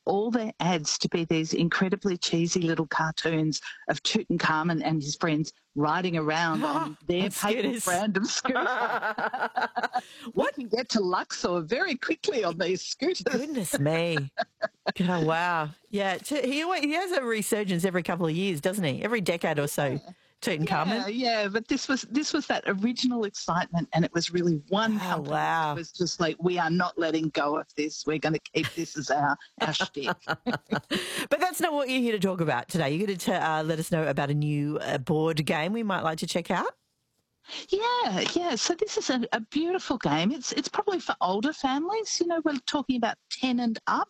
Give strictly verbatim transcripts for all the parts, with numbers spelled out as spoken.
all their ads to be these incredibly cheesy little cartoons of Tutankhamun and his friends riding around on their paper random scooter. We can get to Luxor very quickly on these scooters. Goodness me. Oh, wow. Yeah, he, he has a resurgence every couple of years, doesn't he? Every decade or so. Yeah. Tutankhamun. Yeah, yeah, but this was this was that original excitement, and it was really one oh, company wow. that was just like, we are not letting go of this. We're going to keep this as our, our shtick. But that's not what you're here to talk about today. You're going to uh, let us know about a new uh, board game we might like to check out. Yeah, yeah. So this is a, a beautiful game. It's it's probably for older families. You know, we're talking about ten and up.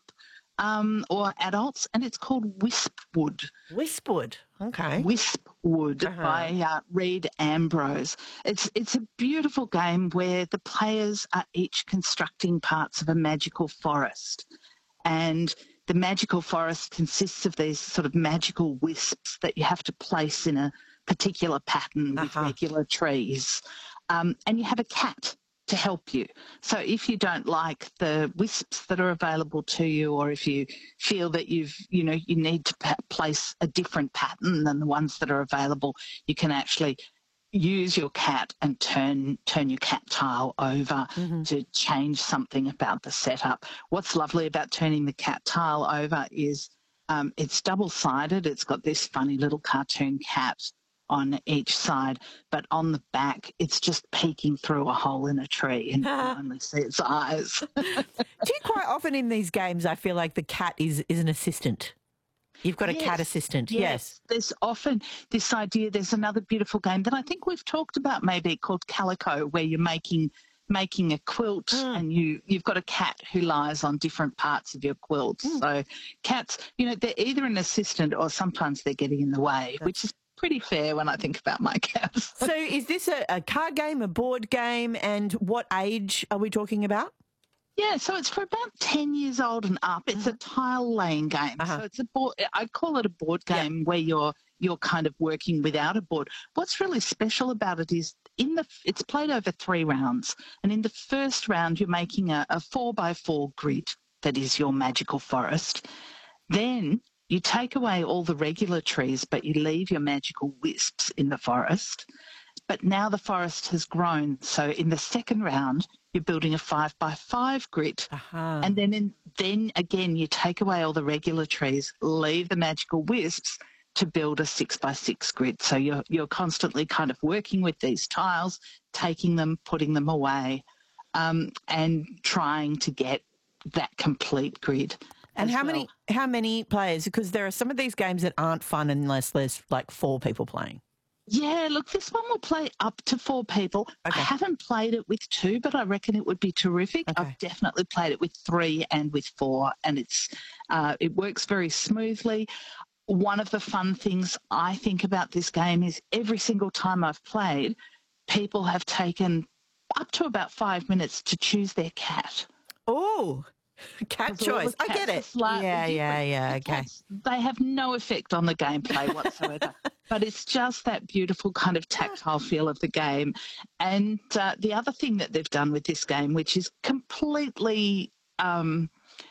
Um, or adults, and it's called Wispwood. Wispwood, okay. Wispwood uh-huh. by uh, Reed Ambrose. It's it's a beautiful game where the players are each constructing parts of a magical forest, and the magical forest consists of these sort of magical wisps that you have to place in a particular pattern uh-huh. with regular trees, um, and you have a cat to help you. So if you don't like the wisps that are available to you, or if you feel that you've, you know, you need to pa- place a different pattern than the ones that are available, you can actually use your cat and turn turn your cat tile over mm-hmm. to change something about the setup. What's lovely about turning the cat tile over is um, it's double-sided. It's got this funny little cartoon cat on each side, but on the back it's just peeking through a hole in a tree and you can only see its eyes. Do you quite often in these games, I feel like the cat is, is an assistant? You've got a yes, cat assistant, yes. yes. There's often this idea, there's another beautiful game that I think we've talked about maybe called Calico, where you're making making a quilt mm. and you, you've got a cat who lies on different parts of your quilt. Mm. So cats, you know, they're either an assistant or sometimes they're getting in the way, That's which is pretty fair when I think about my cats. So is this a, a card game, a board game, and what age are we talking about? Yeah, so it's for about ten years old and up. It's mm-hmm. a tile laying game. Uh-huh. So it's a board, I call it a board game yeah. where you're you're kind of working without a board. What's really special about it is in the it's played over three rounds, and in the first round you're making a, a four by four grid that is your magical forest. Then you take away all the regular trees, but you leave your magical wisps in the forest. But now the forest has grown. So in the second round, you're building a five by five grid. Uh-huh. And then in, then again, you take away all the regular trees, leave the magical wisps to build a six by six grid. So you're, you're constantly kind of working with these tiles, taking them, putting them away, um, and trying to get that complete grid. And how well. many how many players? Because there are some of these games that aren't fun unless there's like four people playing. Yeah, look, this one will play up to four people. Okay. I haven't played it with two, but I reckon it would be terrific. Okay. I've definitely played it with three and with four, and it's uh, it works very smoothly. One of the fun things I think about this game is every single time I've played, people have taken up to about five minutes to choose their cat. Oh, cat choice. I get it. Yeah, yeah, yeah. Okay. Cats, they have no effect on the gameplay whatsoever, but it's just that beautiful kind of tactile feel of the game. And uh, the other thing that they've done with this game, which is completely um,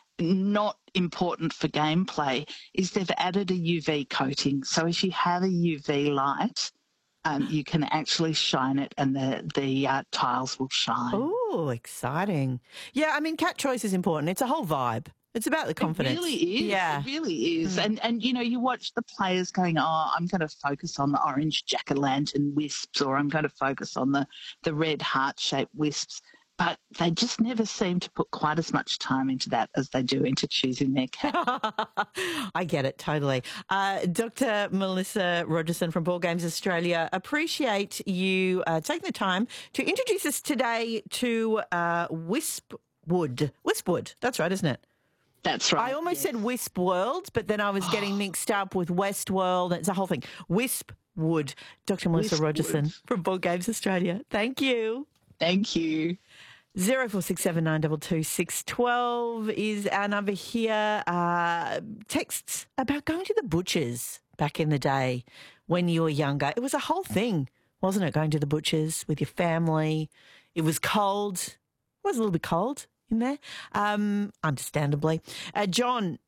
not important for gameplay, is they've added a U V coating. So if you have a U V light, Um, you can actually shine it and the, the uh, tiles will shine. Oh, exciting. Yeah, I mean, cat choice is important. It's a whole vibe. It's about the confidence. It really is. Yeah. It really is. Mm. And, and, you know, you watch the players going, oh, I'm going to focus on the orange jack-o'-lantern wisps, or I'm going to focus on the, the red heart-shaped wisps. But they just never seem to put quite as much time into that as they do into choosing their cat. I get it, totally. Uh, Doctor Melissa Rogerson from Board Games Australia, appreciate you uh, taking the time to introduce us today to uh, Wispwood. Wispwood, that's right, isn't it? That's right. I almost yes. said Wisp World, but then I was getting mixed up with Westworld. It's a whole thing. Wispwood. Doctor Melissa Wispwood. Rogerson from Board Games Australia. Thank you. Thank you. Zero four six seven nine two two six twelve is our number here. Uh, texts about going to the butchers back in the day when you were younger. It was a whole thing, wasn't it? Going to the butchers with your family. It was cold. It was a little bit cold in there, um, understandably. Uh, John